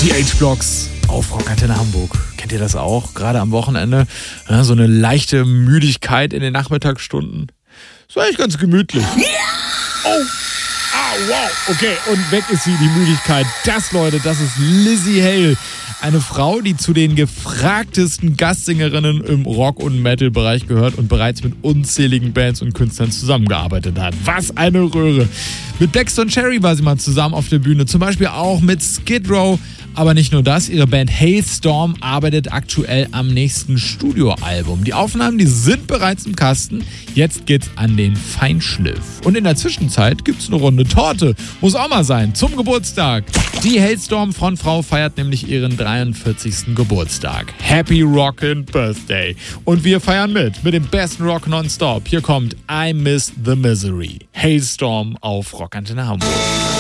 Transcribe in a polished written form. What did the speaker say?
Die H-Blocks auf Rockantenne Hamburg. Kennt ihr das auch? Gerade am Wochenende. Ja, so eine leichte Müdigkeit in den Nachmittagsstunden. Ist eigentlich ganz gemütlich. Oh! Ah, wow. Okay, und weg ist sie, die Müdigkeit. Das, Leute, das ist Lzzy Hale. Eine Frau, die zu den gefragtesten Gastsingerinnen im Rock- und Metal-Bereich gehört und bereits mit unzähligen Bands und Künstlern zusammengearbeitet hat. Was eine Röhre. Mit Blackstone Cherry war sie mal zusammen auf der Bühne. Zum Beispiel auch mit Skid Row. Aber nicht nur das, ihre Band Hailstorm arbeitet aktuell am nächsten Studioalbum. Die Aufnahmen, die sind bereits im Kasten. Jetzt geht's an den Feinschliff. Und in der Zwischenzeit gibt's eine Runde Torte. Muss auch mal sein, zum Geburtstag. Die Hailstorm-Frontfrau feiert nämlich ihren 43. Geburtstag. Happy Rockin' Birthday. Und wir feiern mit dem besten Rock nonstop. Hier kommt I Miss the Misery. Hailstorm auf Rockantenne Hamburg.